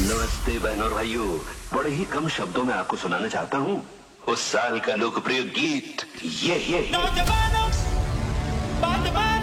नमस्ते बहनों और भाइयों, बड़े ही कम शब्दों में आपको सुनाना चाहता हूँ उस साल का लोकप्रिय गीत ये नौजवानों, बात